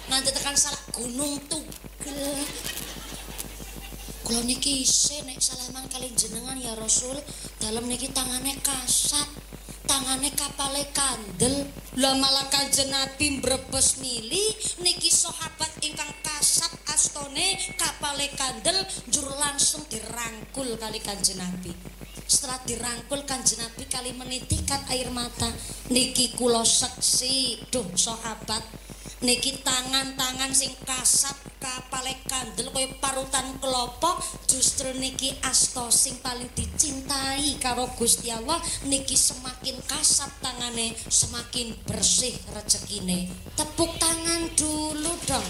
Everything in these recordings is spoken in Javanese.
nganti tekan salak Gunung Tugel. Kula niki isih nek salaman kali jenengan ya Rasul, dalem niki tangane kasat, tangane kapale kandel. Lah malah Kanjeng Nabi mbrebes mili niki sahabat ingkang kasat astone kapale kandel njur langsung dirangkul kali Kanjeng Nabi. Setelah dirangkul Kanjeng Nabi kali menitikan air mata, niki kula seksi, duh sahabat. Niki tangan-tangan sing kasat kapale kandel kaya parutan kelapa, justru niki asta sing paling dicintai karo Gusti Allah. Niki semakin kasat tangane, semakin bersih rezekine. Tepuk tangan dulu dong.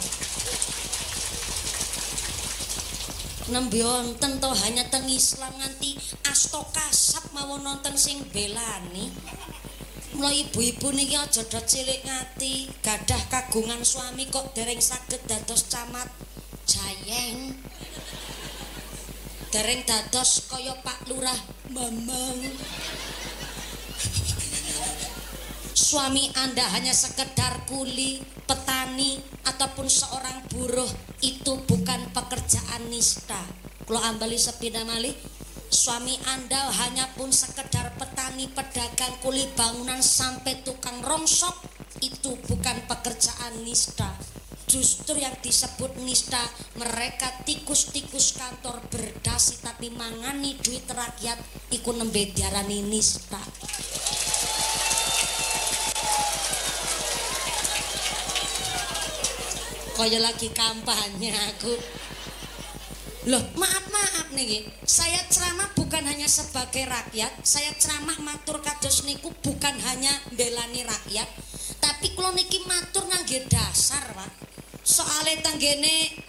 Nembe wonten to hanya teng Islam nganti asta kasat mawon nonton sing belani. Mula ibu-ibu niki aja do cilik ngati, gadah kagungan suami kok dereng saged dados camat Jayeng. Dereng dados kaya Pak Lurah Mamang. Suami Anda hanya sekedar kuli, petani ataupun seorang buruh, itu bukan pekerjaan nista. Kula ambali sepindah malih. Suami Anda hanya pun sekedar petani, pedagang, kuli bangunan sampai tukang rongsok, itu bukan pekerjaan nista. Justru yang disebut nista, mereka tikus-tikus kantor berdasi tapi mangani duit rakyat, iku nembe diarani nista. Kaya lagi kampanye aku. Loh, maaf nih, saya ceramah bukan hanya sebagai rakyat, saya ceramah matur kados niku bukan hanya belani rakyat, tapi kula niki matur ngangge dasar, Pak. Soale tenggene